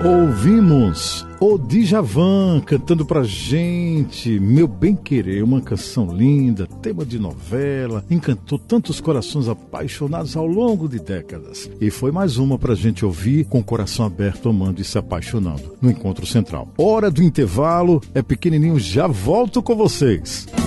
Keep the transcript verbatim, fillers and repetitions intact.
Ouvimos o Djavan cantando pra gente Meu Bem Querer, uma canção linda, tema de novela, encantou tantos corações apaixonados ao longo de décadas. E foi mais uma pra gente ouvir com o coração aberto, amando e se apaixonando no Encontro Central. Hora do intervalo, é pequenininho, já volto com vocês.